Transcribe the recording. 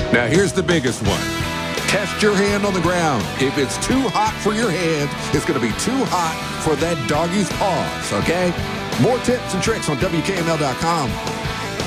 Now, here's the biggest one. Test your hand on the ground. If it's too hot for your hand, it's going to be too hot for that doggy's paws, okay? More tips and tricks on WKML.com.